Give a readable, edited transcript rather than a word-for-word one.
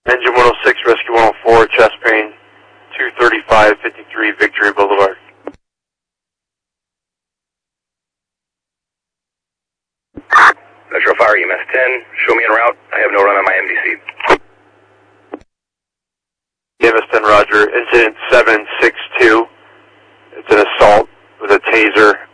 Engine 106, Rescue 104, chest pain, 235-53 Victory Boulevard. Metro Fire EMS 10, show me en route. I have no run on my MDC. EMS 10, roger. Incident 762. It's an assault with a taser